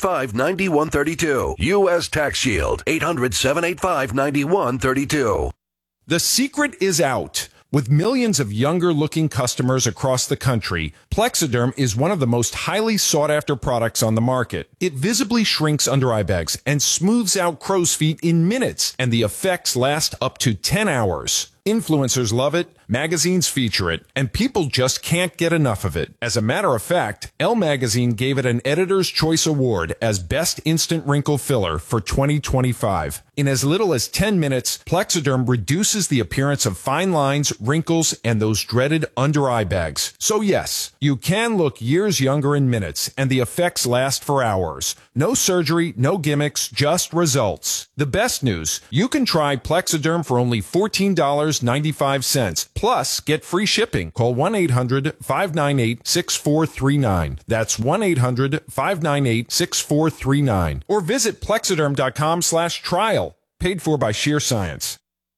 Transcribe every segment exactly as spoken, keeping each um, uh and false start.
five, nine one three two. U S Tax Shield. eight hundred, seven eight five, nine one three two. The secret is out. With millions of younger-looking customers across the country, Plexiderm is one of the most highly sought-after products on the market. It visibly shrinks under-eye bags and smooths out crow's feet in minutes, and the effects last up to ten hours. Influencers love it, magazines feature it, and people just can't get enough of it. As a matter of fact, Elle Magazine gave it an Editor's Choice Award as Best Instant Wrinkle Filler for twenty twenty-five. In as little as ten minutes, Plexiderm reduces the appearance of fine lines, wrinkles, and those dreaded under-eye bags. So yes, you can look years younger in minutes, and the effects last for hours. No surgery, no gimmicks, just results. The best news, you can try Plexiderm for only fourteen dollars and ninety-five cents. Plus, get free shipping. Call one eight hundred, five nine eight, six four three nine. That's one eight hundred, five nine eight, six four three nine. Or visit plexiderm.com slash trial. Paid for by Sheer Science.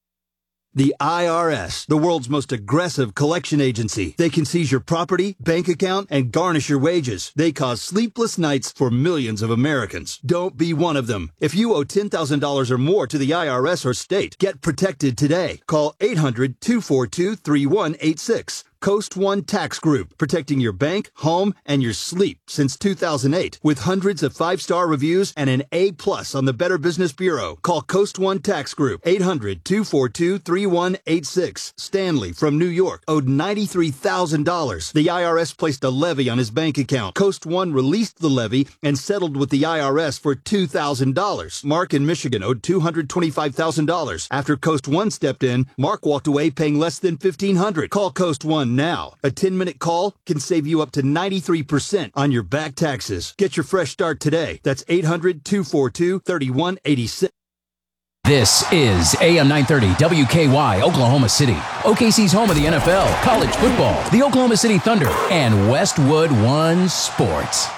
The I R S, the world's most aggressive collection agency. They can seize your property, bank account, and garnish your wages. They cause sleepless nights for millions of Americans. Don't be one of them. If you owe ten thousand dollars or more to the I R S or state, get protected today. Call eight hundred, two four two, three one eight six. Coast One Tax Group, protecting your bank, home, and your sleep since two thousand eight. With hundreds of five-star reviews and an A plus on the Better Business Bureau. Call Coast One Tax Group, eight hundred, two four two, three one eight six. Stanley from New York owed ninety-three thousand dollars. The I R S placed a levy on his bank account. Coast One released the levy and settled with the I R S for two thousand dollars. Mark in Michigan owed two hundred twenty-five thousand dollars. After Coast One stepped in, Mark walked away paying less than fifteen hundred dollars. Call Coast One now. A ten-minute call can save you up to ninety-three percent on your back taxes. Get your fresh start today. That's eight hundred, two four two, three one eight six. This is A M nine thirty W K Y, Oklahoma City. O K C's home of the N F L, college football, the Oklahoma City Thunder, and Westwood One Sports.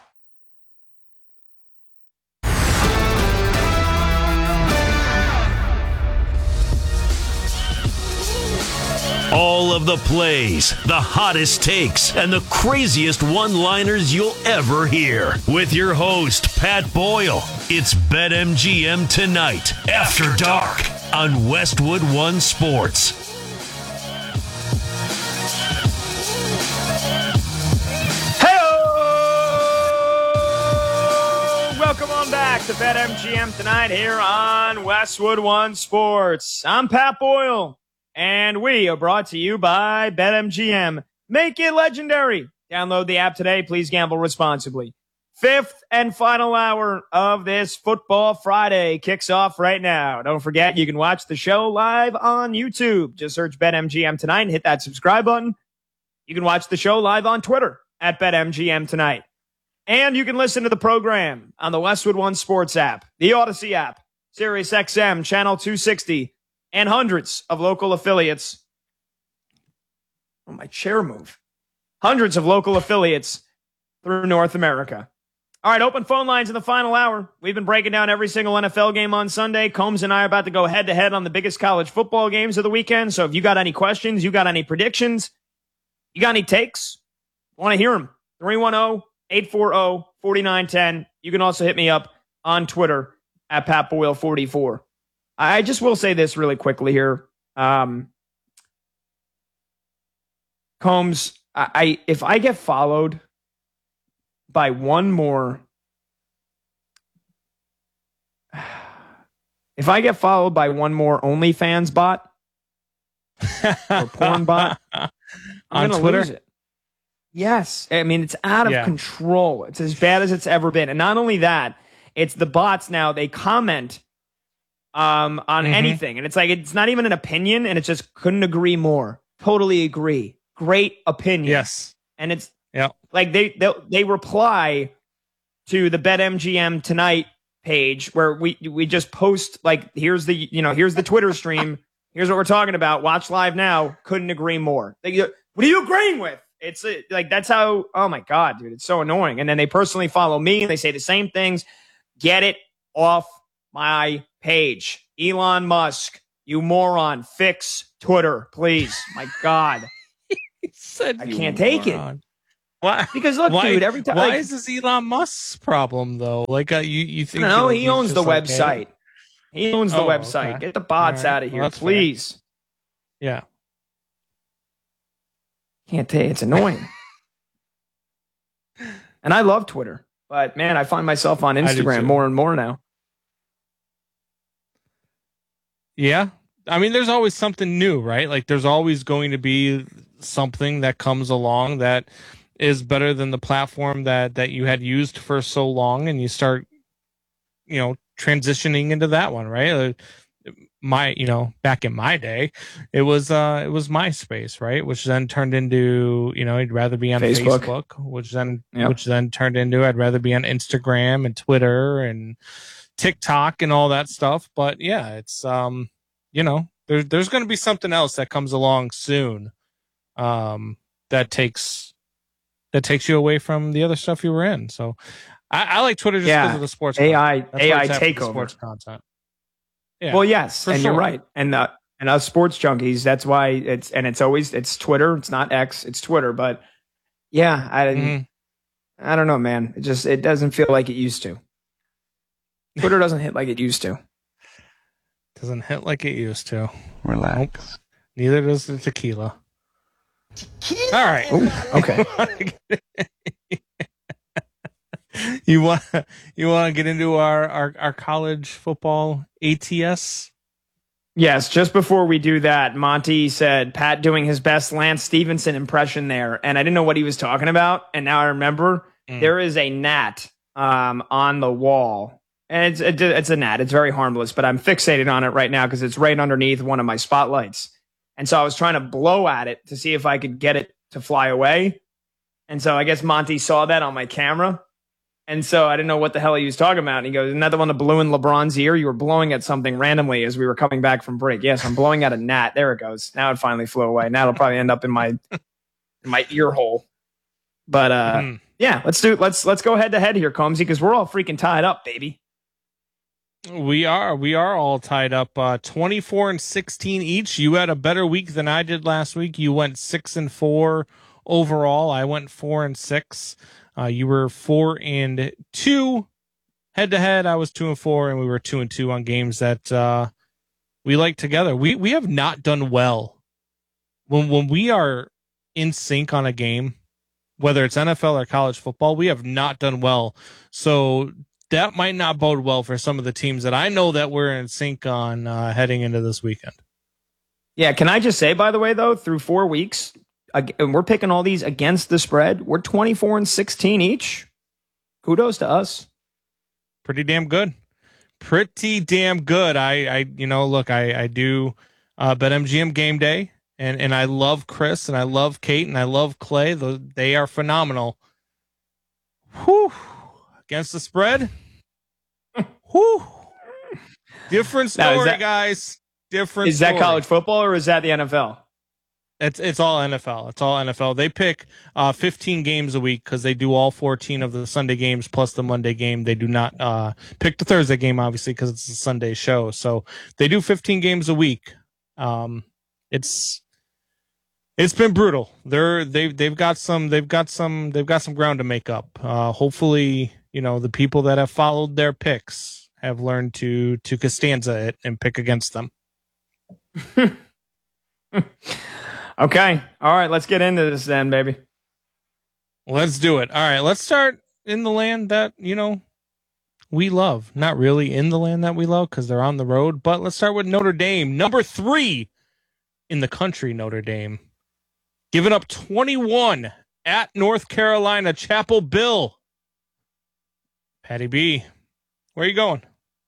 All of the plays, the hottest takes, and the craziest one-liners you'll ever hear. With your host, Pat Boyle. It's BetMGM Tonight, After Dark, on Westwood One Sports. Hey-o! Welcome on back to BetMGM Tonight here on Westwood One Sports. I'm Pat Boyle. And we are brought to you by BetMGM. Make it legendary. Download the app today. Please gamble responsibly. Fifth and final hour of this Football Friday kicks off right now. Don't forget, you can watch the show live on YouTube. Just search BetMGM Tonight and hit that subscribe button. You can watch the show live on Twitter at BetMGM Tonight. And you can listen to the program on the Westwood One Sports app, the Odyssey app, Sirius X M, Channel two sixty, and hundreds of local affiliates. Oh, my chair moved. Hundreds of local affiliates through North America. All right, open phone lines in the final hour. We've been breaking down every single N F L game on Sunday. Combs and I are about to go head-to-head on the biggest college football games of the weekend. So if you got any questions, you got any predictions, you got any takes, want to hear them, three one zero, eight four zero, four nine one zero. You can also hit me up on Twitter at Pat Boyle forty-four. I just will say this really quickly here. Um, Combs, I, I if I get followed by one more, if I get followed by one more OnlyFans bot or porn bot, I'm on gonna Twitter? lose it. Yes, I mean it's out of Yeah. control. It's as bad as it's ever been, and not only that, it's the bots now. They comment um, on Mm-hmm. anything, and it's like it's not even an opinion, and it's just couldn't agree more. Totally agree. Great opinion. Yes. And it's Yeah. like they they they reply to the BetMGM Tonight page where we we just post like here's the you know here's the Twitter stream, here's what we're talking about. Watch live now. Couldn't agree more. They, what are you agreeing with? It's uh, like that's how. Oh my god, dude, it's so annoying. And then they personally follow me and they say the same things. Get it off my page, Elon Musk. You moron. Fix Twitter, please. My God. He said I you can't take it. moron. Why? Because look, why, dude, every time. Why like, is this Elon Musk's problem though? Like uh, you, you think? No, like, he owns the like, website. Hey. He owns the oh, website. Okay. Get the bots right. out of here, well, please. Fair. Yeah. Can't tell you, it's annoying. And I love Twitter, but man, I find myself on Instagram more and more now. Yeah. I mean, there's always something new, right? Like there's always going to be something that comes along that is better than the platform that, that you had used for so long. And you start, you know, transitioning into that one, right? Uh, my, you know, back in my day, it was, uh, it was MySpace, right? Which then turned into, you know, I'd rather be on Facebook, Facebook which then, yep. which then turned into, I'd rather be on Instagram and Twitter and TikTok and all that stuff. But yeah, it's, um, you know, there, there's going to be something else that comes along soon, um, that takes, that takes you away from the other stuff you were in. So I, I like Twitter just because yeah. of the sports A I, A I takeover. Sports content. Yeah, well, yes, and sure. you're right. And uh, and us sports junkies, that's why it's and it's always it's Twitter. It's not X, it's Twitter. But yeah, I mm-hmm. I don't know, man. It just it doesn't feel like it used to. Twitter doesn't hit like it used to. Doesn't hit like it used to. Relax. Nope. Neither does the tequila. tequila. All right. Ooh, okay. You want you want to get into our, our, our college football A T S? Yes, just before we do that, Monty said Pat doing his best Lance Stevenson impression there, and I didn't know what he was talking about, and now I remember mm. there is a gnat um, on the wall, and it's it, it's a gnat. It's very harmless, but I'm fixated on it right now because it's right underneath one of my spotlights, and so I was trying to blow at it to see if I could get it to fly away, and so I guess Monty saw that on my camera. And so I didn't know what the hell he was talking about. And he goes, isn't that the one that blew in LeBron's ear? You were blowing at something randomly as we were coming back from break. Yes, I'm blowing at a gnat. There it goes. Now it finally flew away. Now it'll probably end up in my in my ear hole. But uh, mm. yeah, let's do let's let's go head to head here, Combsy, because we're all freaking tied up, baby. We are. We are all tied up. Uh, twenty-four and sixteen each. You had a better week than I did last week. You went six and four overall. I went four and six. Uh, you were four and two head to head. I was two and four, and we were two and two on games that uh, we like together. We we have not done well when when we are in sync on a game, whether it's N F L or college football. We have not done well, so that might not bode well for some of the teams that I know that we're in sync on uh, heading into this weekend. Yeah, can I just say, by the way, though, through four weeks. And we're picking all these against the spread. We're twenty-four and sixteen each. Kudos to us. Pretty damn good. Pretty damn good. I, I you know, look, I, I do uh, BetMGM Game Day, and, and I love Chris, and I love Kate, and I love Clay. They are phenomenal. Whew. Against the spread. Whew. Different story, now, that, guys. Different Is story. that college football or is that the N F L? It's it's all N F L. It's all N F L. They pick uh, fifteen games a week because they do all fourteen of the Sunday games plus the Monday game. They do not uh, pick the Thursday game, obviously, because it's a Sunday show. So they do fifteen games a week. Um, it's it's been brutal. They're they've they've got some they've got some they've got some ground to make up. Uh, hopefully, you know, the people that have followed their picks have learned to to Costanza it and pick against them. Okay. All right. Let's get into this then, baby. Let's do it. All right. Let's start in the land that, you know, we love. Not really in the land that we love because they're on the road, but let's start with Notre Dame. Number three in the country, Notre Dame. Giving up twenty-one at North Carolina, Chapel Bill. Patty B, where are you going?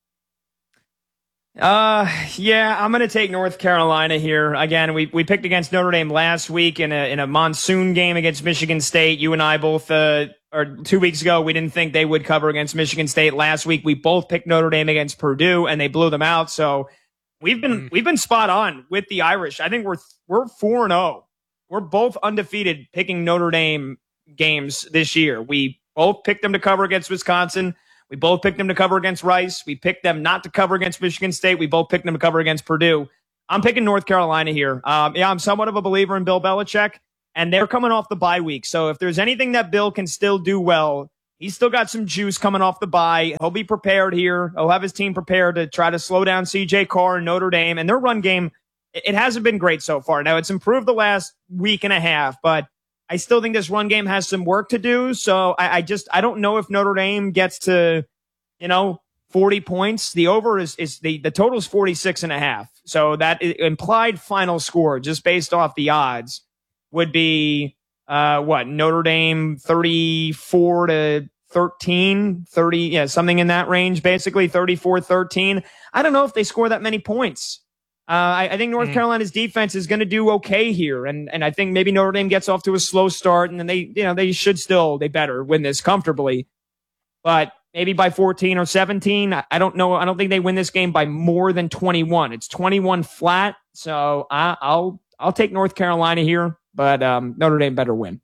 Uh, yeah, I'm going to take North Carolina here. Again, we we picked against Notre Dame last week in a in a monsoon game against Michigan State. You and I both, uh, or two weeks ago, we didn't think they would cover against Michigan State. Last week, we both picked Notre Dame against Purdue, and they blew them out. So we've been mm. we've been spot on with the Irish. I think we're we're four and zero. We're both undefeated picking Notre Dame games this year. We both picked them to cover against Wisconsin. We both picked them to cover against Rice. We picked them not to cover against Michigan State. We both picked them to cover against Purdue. I'm picking North Carolina here. Um, yeah, I'm somewhat of a believer in Bill Belichick, and they're coming off the bye week. So if there's anything that Bill can still do well, he's still got some juice coming off the bye. He'll be prepared here. He'll have his team prepared to try to slow down C J Carr and Notre Dame. And their run game, it hasn't been great so far. Now, it's improved the last week and a half, but I still think this run game has some work to do. So I, I just, I don't know if Notre Dame gets to, you know, forty points. The over is, is the, the total is forty-six and a half. So that implied final score, just based off the odds, would be, uh, what, Notre Dame thirty-four to thirteen, thirty, yeah, something in that range, basically thirty-four thirteen. I don't know if they score that many points. Uh, I, I think North mm. Carolina's defense is going to do okay here. And, and I think maybe Notre Dame gets off to a slow start, and then they, you know, they should still, they better win this comfortably. But maybe by fourteen or seventeen. I don't know. I don't think they win this game by more than twenty-one. It's twenty-one flat. So I, I'll I'll take North Carolina here, but um, Notre Dame better win.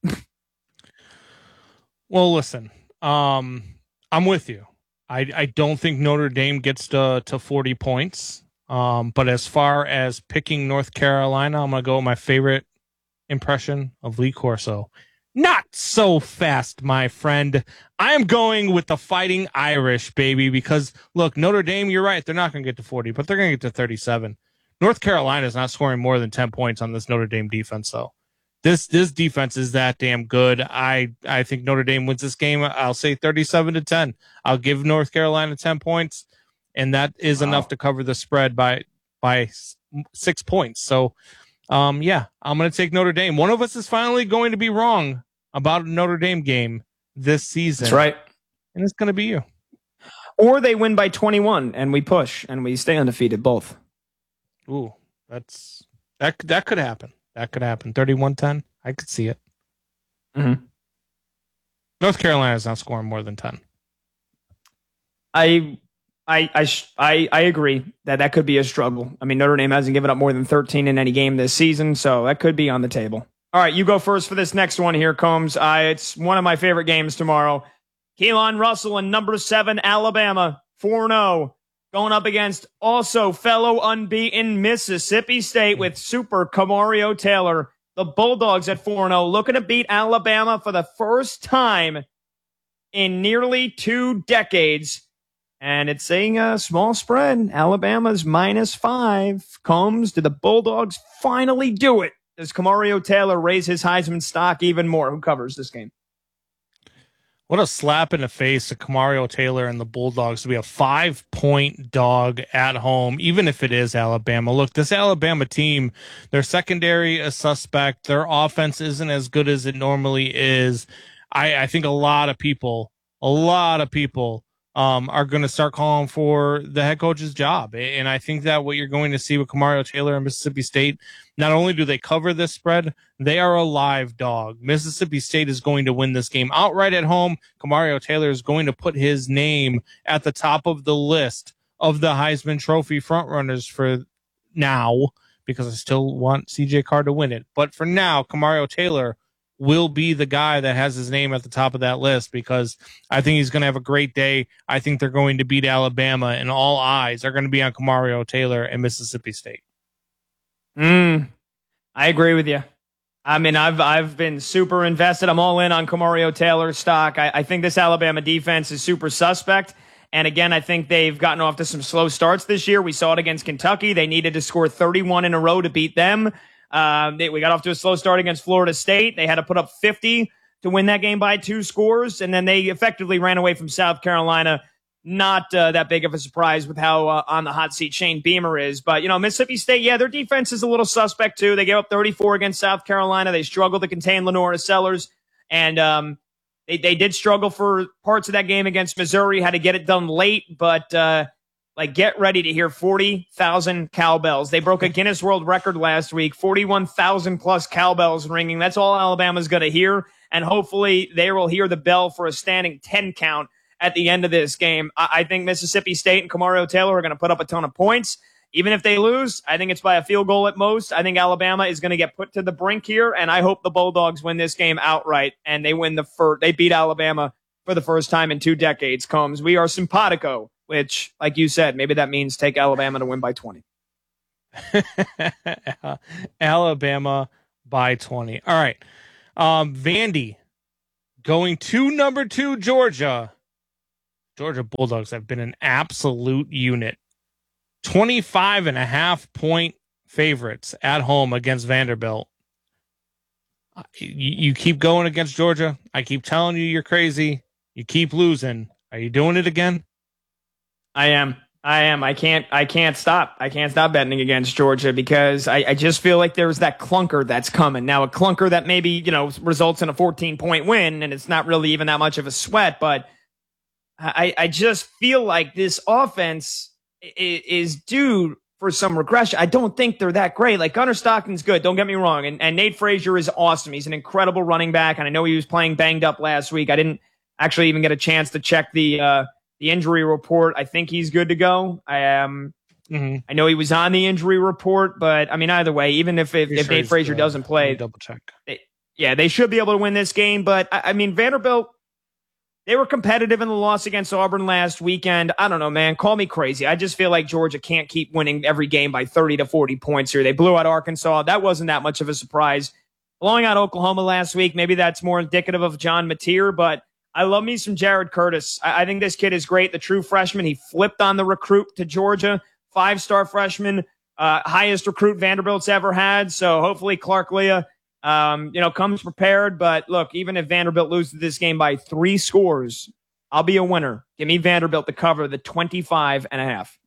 Well, listen, um, I'm with you. I, I don't think Notre Dame gets to, to forty points. Um, but as far as picking North Carolina, I'm going to go with my favorite impression of Lee Corso. Not so fast, my friend. I am going with the Fighting Irish, baby, because, look, Notre Dame, you're right. They're not going to get to forty, but they're going to get to thirty-seven. North Carolina is not scoring more than ten points on this Notre Dame defense, though. This this defense is that damn good. I, I think Notre Dame wins this game. I'll say thirty-seven to ten. I'll give North Carolina ten points, and that is wow. enough to cover the spread by by six points. So, um, yeah, I'm going to take Notre Dame. One of us is finally going to be wrong about a Notre Dame game this season. That's right. And it's going to be you. Or they win by twenty-one and we push and we stay undefeated, both. Ooh, that's that that could happen. That could happen. thirty-one ten. I could see it. Mm-hmm. North Carolina is not scoring more than ten. I I I I I agree that that could be a struggle. I mean, Notre Dame hasn't given up more than thirteen in any game this season, so that could be on the table. All right, you go first for this next one here, Combs. Uh, it's one of my favorite games tomorrow. Keelan Russell and number seven, Alabama, four and oh, going up against also fellow unbeaten Mississippi State with Super Kamario Taylor. The Bulldogs at four and oh, looking to beat Alabama for the first time in nearly two decades. And it's a uh, small spread. Alabama's minus five. Combs, do the Bulldogs finally do it? Does Kamario Taylor raise his Heisman stock even more? Who covers this game? What a slap in the face to Kamario Taylor and the Bulldogs to be a five-point dog at home, even if it is Alabama. Look, this Alabama team, their secondary is suspect. Their offense isn't as good as it normally is. I, I think a lot of people, a lot of people um, are going to start calling for the head coach's job. And I think that what you're going to see with Kamario Taylor and Mississippi State, not only do they cover this spread, they are a live dog. Mississippi State is going to win this game outright at home. Kamario Taylor is going to put his name at the top of the list of the Heisman Trophy frontrunners for now, because I still want C J Carr to win it. But for now, Kamario Taylor will be the guy that has his name at the top of that list, because I think he's going to have a great day. I think they're going to beat Alabama, and all eyes are going to be on Kamario Taylor and Mississippi State. Mm, I agree with you. I mean, I've I've been super invested. I'm all in on Kamario Taylor's stock. I, I think this Alabama defense is super suspect. And again, I think they've gotten off to some slow starts this year. We saw it against Kentucky. They needed to score thirty-one in a row to beat them. Um, they, we got off to a slow start against Florida State. They had to put up fifty to win that game by two scores. And then they effectively ran away from South Carolina. Not uh, that big of a surprise with how uh, on the hot seat Shane Beamer is. But, you know, Mississippi State, yeah, their defense is a little suspect, too. They gave up thirty-four against South Carolina. They struggled to contain Lenora Sellers. And um, they, they did struggle for parts of that game against Missouri, had to get it done late. But, uh, like, get ready to hear forty thousand cowbells. They broke a Guinness World Record last week, forty-one thousand plus cowbells ringing. That's all Alabama's going to hear. And hopefully they will hear the bell for a standing ten count at the end of this game. I, I think Mississippi State and Kamario Taylor are going to put up a ton of points. Even if they lose, I think it's by a field goal at most. I think Alabama is going to get put to the brink here, and I hope the Bulldogs win this game outright, and they win the first. They beat Alabama for the first time in two decades. Combs, we are simpatico, which, like you said, maybe that means take Alabama to win by twenty. Alabama by twenty. All right. Um, Vandy going to number two, Georgia. Georgia Bulldogs have been an absolute unit. twenty-five and a half point favorites at home against Vanderbilt. You, you keep going against Georgia. I keep telling you you're crazy. You keep losing. Are you doing it again? I am. I am. I can't. I can't stop. I can't stop betting against Georgia because I, I just feel like there's that clunker that's coming now. A clunker that maybe you know results in a fourteen point win, and it's not really even that much of a sweat. But I, I just feel like this offense is, is due for some regression. I don't think they're that great. Like Gunnar Stockton's good. Don't get me wrong, and, and Nate Frazier is awesome. He's an incredible running back, and I know he was playing banged up last week. I didn't actually even get a chance to check the. Uh, The injury report, I think he's good to go. I um, mm-hmm. I know he was on the injury report, but I mean, either way, even if if, if sure Nate Frazier good. doesn't play, double check. They, yeah, they should be able to win this game. But I, I mean, Vanderbilt, they were competitive in the loss against Auburn last weekend. I don't know, man. Call me crazy. I just feel like Georgia can't keep winning every game by thirty to forty points here. They blew out Arkansas. That wasn't that much of a surprise. Blowing out Oklahoma last week, maybe that's more indicative of John Mateer, but I love me some Jared Curtis. I, I think this kid is great. The true freshman. He flipped on the recruit to Georgia. Five-star freshman. Uh, highest recruit Vanderbilt's ever had. So hopefully Clark Leah, um, you know, comes prepared. But look, even if Vanderbilt loses this game by three scores, I'll be a winner. Give me Vanderbilt to cover the twenty-five and a half.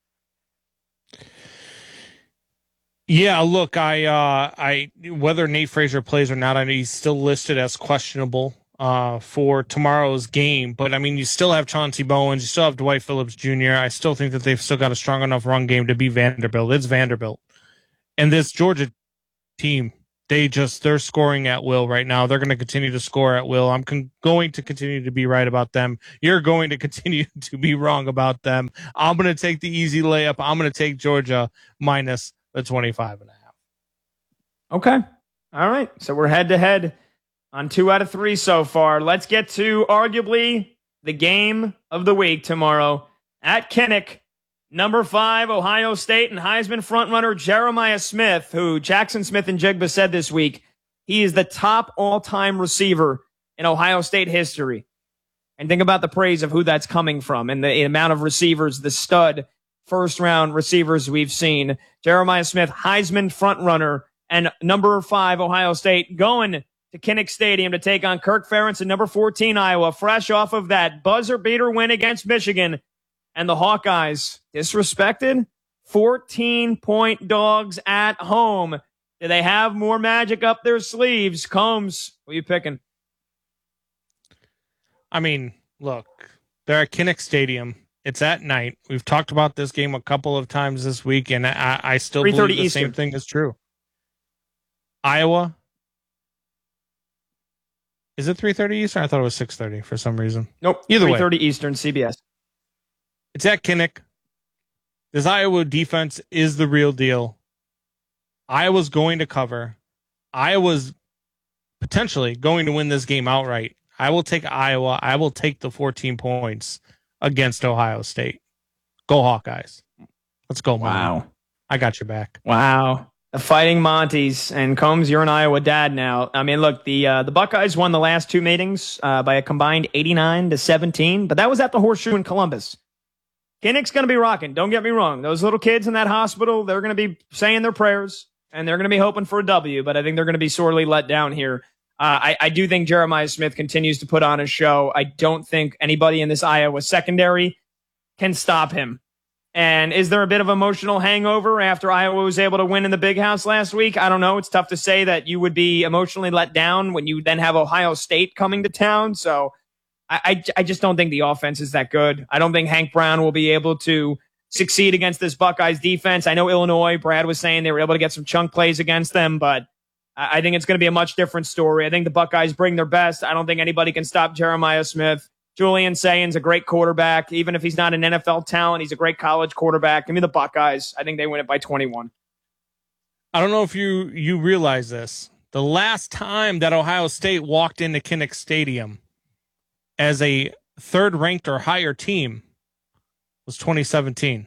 Yeah, look, I, uh, I, whether Nate Frazier plays or not, I know he's still listed as questionable. Uh, for tomorrow's game. But, I mean, you still have Chauncey Bowens. You still have Dwight Phillips Junior I still think that they've still got a strong enough run game to be Vanderbilt. It's Vanderbilt. And this Georgia team, they just, they're scoring at will right now. They're going to continue to score at will. I'm con- going to continue to be right about them. You're going to continue to be wrong about them. I'm going to take the easy layup. I'm going to take Georgia minus the twenty-five and a half. Okay. All right. So we're head to head on two out of three so far. Let's get to arguably the game of the week tomorrow at Kinnick. Number five, Ohio State and Heisman frontrunner Jeremiah Smith, who Jackson Smith and Jigba said this week, he is the top all-time receiver in Ohio State history. And think about the praise of who that's coming from and the amount of receivers, the stud first-round receivers we've seen. Jeremiah Smith, Heisman frontrunner, and number five, Ohio State, going to Kinnick Stadium to take on Kirk Ferentz and number fourteen, Iowa, fresh off of that buzzer-beater win against Michigan. And the Hawkeyes, disrespected, fourteen-point dogs at home. Do they have more magic up their sleeves? Combs, what are you picking? I mean, look, they're at Kinnick Stadium. It's at night. We've talked about this game a couple of times this week, and I, I still believe the Eastern. Same thing is true. Iowa. Is it three thirty Eastern? I thought it was six thirty for some reason. Nope. Either way. three thirty Eastern, C B S. It's at Kinnick. This Iowa defense is the real deal. Iowa's going to cover. Iowa's potentially going to win this game outright. I will take Iowa. I will take the fourteen points against Ohio State. Go Hawkeyes. Let's go, Mom. Wow. I got your back. Wow. The Fighting Monties. And Combs, you're an Iowa dad now. I mean, look, the uh, the Buckeyes won the last two meetings uh, by a combined eighty-nine to seventeen, but that was at the Horseshoe in Columbus. Kinnick's going to be rocking. Don't get me wrong. Those little kids in that hospital, they're going to be saying their prayers, and they're going to be hoping for a W, but I think they're going to be sorely let down here. Uh, I, I do think Jeremiah Smith continues to put on a show. I don't think anybody in this Iowa secondary can stop him. And is there a bit of emotional hangover after Iowa was able to win in the Big House last week? I don't know. It's tough to say that you would be emotionally let down when you then have Ohio State coming to town. So I, I, I just don't think the offense is that good. I don't think Hank Brown will be able to succeed against this Buckeyes defense. I know Illinois, Brad was saying they were able to get some chunk plays against them, but I, I think it's going to be a much different story. I think the Buckeyes bring their best. I don't think anybody can stop Jeremiah Smith. Julian Sayan's a great quarterback. Even if he's not an N F L talent, he's a great college quarterback. Give me the Buckeyes. I think they win it by twenty-one. I don't know if you, you realize this. The last time that Ohio State walked into Kinnick Stadium as a third-ranked or higher team was twenty seventeen.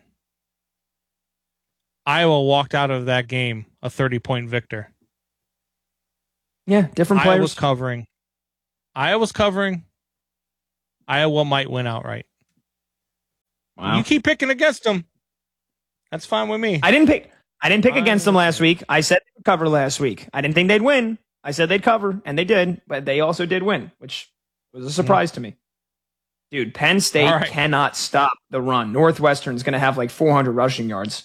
Iowa walked out of that game a thirty-point victor. Yeah, different players. Iowa's covering. Iowa's covering. Iowa might win outright. Wow. You keep picking against them. That's fine with me. I didn't pick. I didn't pick I against them last understand. week. I said they would cover last week. I didn't think they'd win. I said they'd cover, and they did, but they also did win, which was a surprise to me. Dude, Penn State All right. cannot stop the run. Northwestern's going to have like four hundred rushing yards.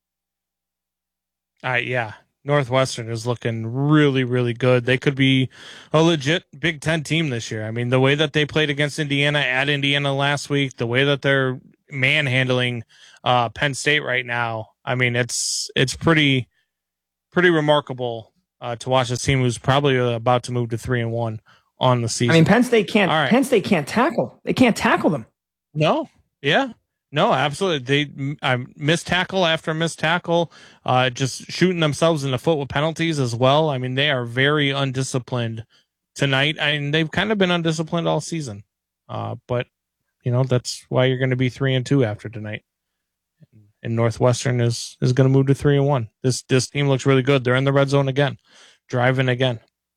Uh, yeah. Northwestern is looking really, really good. They could be a legit Big Ten team this year. I mean, the way that they played against Indiana at Indiana last week, the way that they're manhandling uh, Penn State right now, I mean, it's it's pretty pretty remarkable uh, to watch this team who's probably about to move to three and one on the season. I mean, Penn State can't. All right. Penn State can't tackle. They can't tackle them. No, yeah. No, absolutely. They I missed tackle after missed tackle, uh, just shooting themselves in the foot with penalties as well. I mean, they are very undisciplined tonight, and they've kind of been undisciplined all season. Uh, but you know that's why you're going to be three and two after tonight. And Northwestern is is going to move to three and one. This this team looks really good. They're in the red zone again, driving again.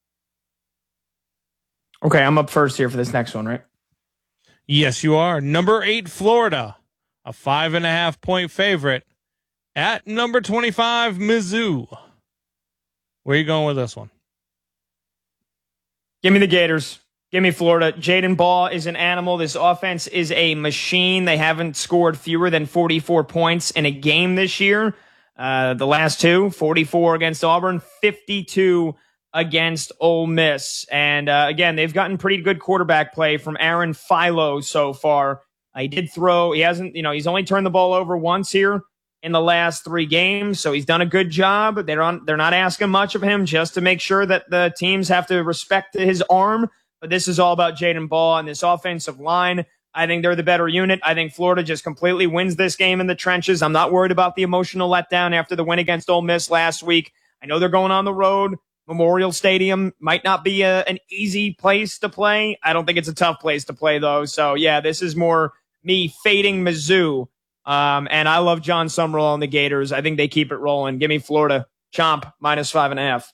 Okay, I'm up first here for this next one, right? Yes, you are. Number eight, Florida. A five and a half point favorite at number twenty-five, Mizzou. Where are you going with this one? Give me the Gators. Give me Florida. Jaden Ball is an animal. This offense is a machine. They haven't scored fewer than forty-four points in a game this year. Uh, the last two, forty-four against Auburn, fifty-two against Ole Miss. And uh, again, they've gotten pretty good quarterback play from Aaron Philo so far. Uh, he did throw. He hasn't, you know, he's only turned the ball over once here in the last three games, so he's done a good job. They're on. They're not asking much of him, just to make sure that the teams have to respect his arm. But this is all about Jaden Ball and this offensive line. I think they're the better unit. I think Florida just completely wins this game in the trenches. I'm not worried about the emotional letdown after the win against Ole Miss last week. I know they're going on the road. Memorial Stadium might not be a, an easy place to play. I don't think it's a tough place to play, though. So, yeah, this is more me fading Mizzou. Um, and I love John Summerall on the Gators. I think they keep it rolling. Give me Florida. Chomp, minus five and a half.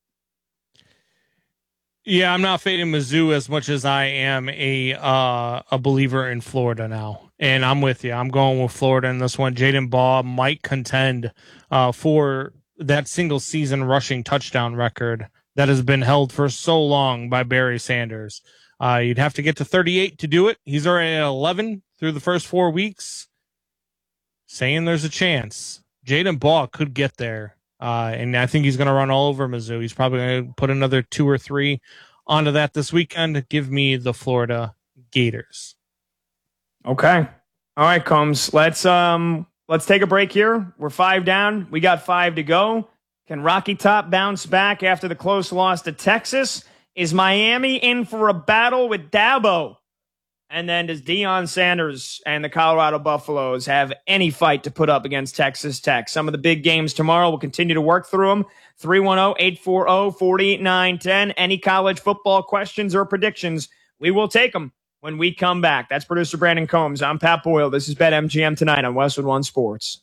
Yeah, I'm not fading Mizzou as much as I am a uh, a believer in Florida now. And I'm with you. I'm going with Florida in this one. Jaden Ball might contend uh, for that single season rushing touchdown record that has been held for so long by Barry Sanders. Uh, you'd have to get to thirty-eight to do it. He's already at eleven through the first four weeks. Saying there's a chance. Jaden Ball could get there. Uh, and I think he's going to run all over Mizzou. He's probably going to put another two or three onto that this weekend. Give me the Florida Gators. Okay. All right, Combs. Let's um let's take a break here. We're five down. We got five to go. Can Rocky Top bounce back after the close loss to Texas? Is Miami in for a battle with Dabo? And then does Deion Sanders and the Colorado Buffaloes have any fight to put up against Texas Tech? Some of the big games tomorrow. We'll continue to work through them. three one zero, eight four zero, four nine one zero. Any college football questions or predictions, we will take them when we come back. That's producer Brandon Combs. I'm Pat Boyle. This is BetMGM tonight on Westwood One Sports.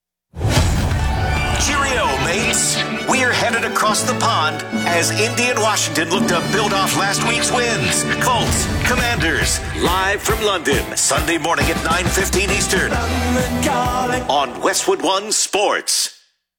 Cheerio, mates. We're headed across the pond as Indy and Washington look to build off last week's wins. Colts, Commanders, live from London, Sunday morning at nine fifteen Eastern on Westwood One Sports.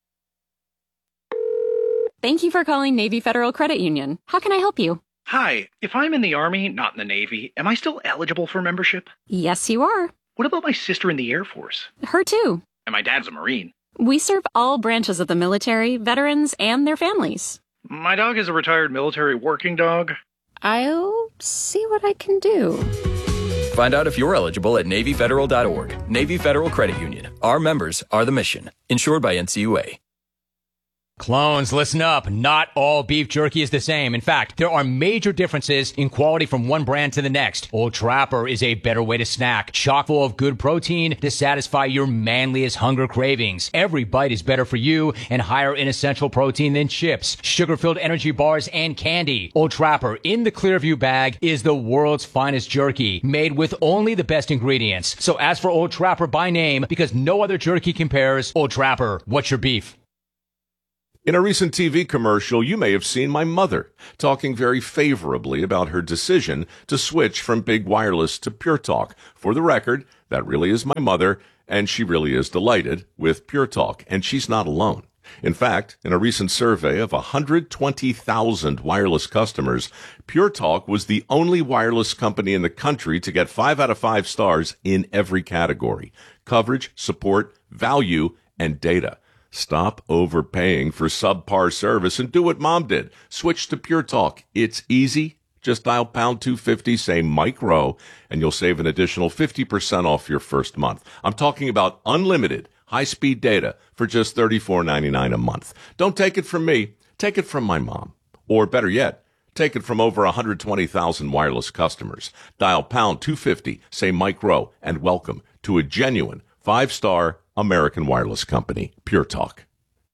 Thank you for calling Navy Federal Credit Union. How can I help you? Hi, if I'm in the Army, not in the Navy, am I still eligible for membership? Yes, you are. What about my sister in the Air Force? Her too. And my dad's a Marine. We serve all branches of the military, veterans, and their families. My dog is a retired military working dog. I'll see what I can do. Find out if you're eligible at Navy Federal dot org. Navy Federal Credit Union. Our members are the mission. Insured by N C U A. Clones, listen up. Not all beef jerky is the same. In fact, there are major differences in quality from one brand to the next. Old Trapper is a better way to snack, chock full of good protein to satisfy your manliest hunger cravings. Every bite is better for you and higher in essential protein than chips, sugar-filled energy bars, and candy. Old Trapper in the Clearview bag is the world's finest jerky, made with only the best ingredients. So ask for Old Trapper by name because no other jerky compares. Old Trapper, what's your beef? In a recent T V commercial, you may have seen my mother talking very favorably about her decision to switch from big wireless to Pure Talk. For the record, that really is my mother, and she really is delighted with Pure Talk, and she's not alone. In fact, in a recent survey of one hundred twenty thousand wireless customers, Pure Talk was the only wireless company in the country to get five out of five stars in every category: coverage, support, value, and data. Stop overpaying for subpar service and do what Mom did. Switch to Pure Talk. It's easy. Just dial pound two fifty, say Mike Rowe, and you'll save an additional fifty percent off your first month. I'm talking about unlimited high-speed data for just thirty-four ninety-nine a month. Don't take it from me. Take it from my mom. Or better yet, take it from over one hundred twenty thousand wireless customers. Dial pound two fifty, say Mike Rowe, and welcome to a genuine five-star American wireless company, Pure Talk.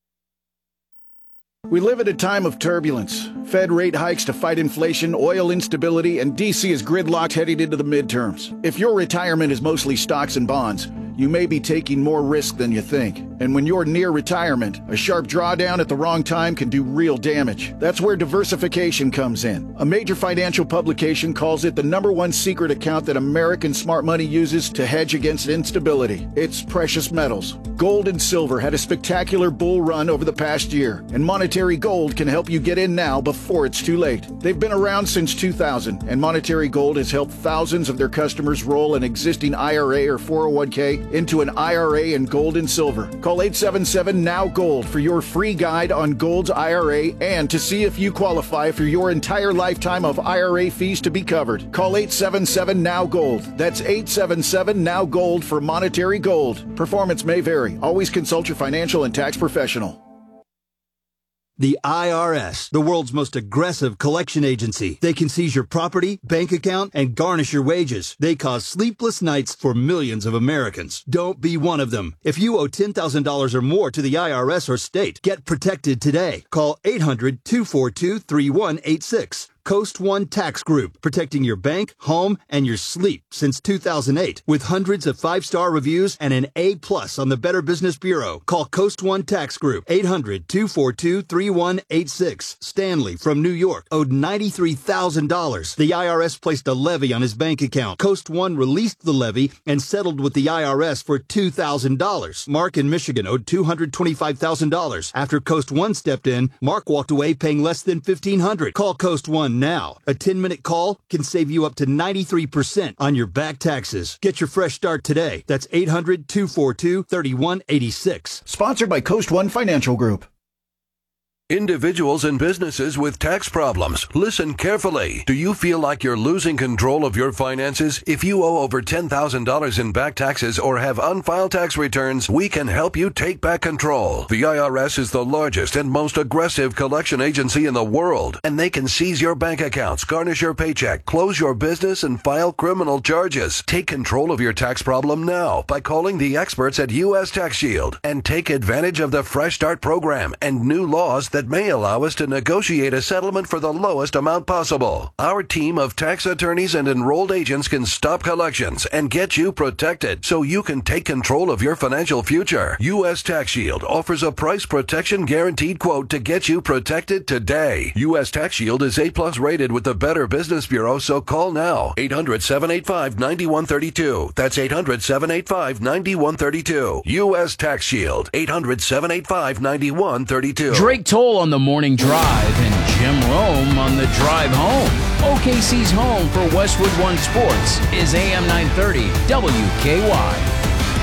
We live at a time of turbulence. Fed rate hikes to fight inflation, oil instability, and D C is gridlocked heading into the midterms. If your retirement is mostly stocks and bonds, you may be taking more risk than you think. And when you're near retirement, a sharp drawdown at the wrong time can do real damage. That's where diversification comes in. A major financial publication calls it the number one secret account that American smart money uses to hedge against instability. It's precious metals. Gold and silver had a spectacular bull run over the past year, and Monetary Gold can help you get in now before it's too late. They've been around since two thousand, and Monetary Gold has helped thousands of their customers roll an existing I R A or four oh one k into an I R A in gold and silver. Call eight seven seven N O W Gold for your free guide on Gold's I R A and to see if you qualify for your entire lifetime of I R A fees to be covered. Call eight seven seven N O W Gold. That's eight seven seven N O W Gold for Monetary Gold. Performance may vary. Always consult your financial and tax professional. The I R S, the world's most aggressive collection agency. They can seize your property, bank account, and garnish your wages. They cause sleepless nights for millions of Americans. Don't be one of them. If you owe ten thousand dollars or more to the I R S or state, get protected today. Call eight hundred, two four two, three one eight six. Coast One Tax Group, protecting your bank, home, and your sleep since two thousand eight. With hundreds of five-star reviews and an A plus on the Better Business Bureau. Call Coast One Tax Group, eight hundred, two four two, three one eight six. Stanley from New York owed ninety-three thousand dollars. The I R S placed a levy on his bank account. Coast One released the levy and settled with the I R S for two thousand dollars. Mark in Michigan owed two hundred twenty-five thousand dollars. After Coast One stepped in, Mark walked away paying less than fifteen hundred dollars. Call Coast One now. A ten-minute call can save you up to ninety-three percent on your back taxes. Get your fresh start today. That's eight hundred, two four two, three one eight six. Sponsored by Coast One Financial Group. Individuals and businesses with tax problems, listen carefully. Do you feel like you're losing control of your finances? If you owe over ten thousand dollars in back taxes or have unfiled tax returns, we can help you take back control. The I R S is the largest and most aggressive collection agency in the world, and they can seize your bank accounts, garnish your paycheck, close your business, and file criminal charges. Take control of your tax problem now by calling the experts at U S Tax Shield and take advantage of the Fresh Start program and new laws that that may allow us to negotiate a settlement for the lowest amount possible. Our team of tax attorneys and enrolled agents can stop collections and get you protected so you can take control of your financial future. U S Tax Shield offers a price protection guaranteed quote to get you protected today. U S Tax Shield is A plus rated with the Better Business Bureau, so call now. eight hundred, seven eight five, nine one three two. That's eight hundred, seven eight five, nine one three two. U S Tax Shield. eight hundred, seven eight five, nine one three two. Drake Toll on the morning drive and Jim Rome on the drive home. O K C's home for Westwood One Sports is A M nine thirty W K Y.